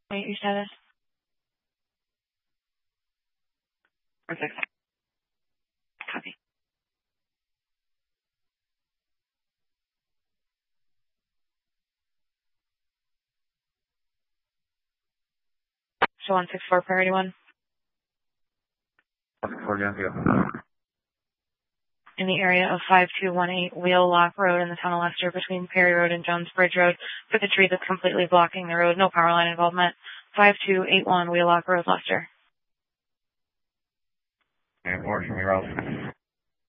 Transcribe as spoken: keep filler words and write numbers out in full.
Wait, your status? Perfect. Copy. So one six four, priority one. one six four, yeah, yeah. In the area of five two one eight Wheelock Road in the town of Leicester between Perry Road and Jones Bridge Road for the tree that's completely blocking the road. No power line involvement. five two eight one Wheelock Road, Leicester. And forward from your route.